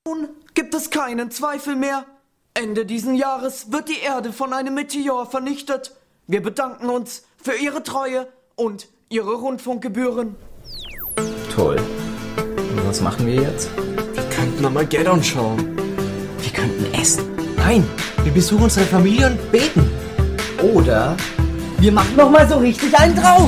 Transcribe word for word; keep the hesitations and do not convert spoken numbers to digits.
Nun gibt es keinen Zweifel mehr. Ende diesen Jahres wird die Erde von einem Meteor vernichtet. Wir bedanken uns für Ihre Treue und Ihre Rundfunkgebühren. Toll. Und was machen wir jetzt? Wir könnten Armageddon schauen. Wir könnten essen. Nein, wir besuchen unsere Familie und beten. Oder wir machen noch mal so richtig einen drauf.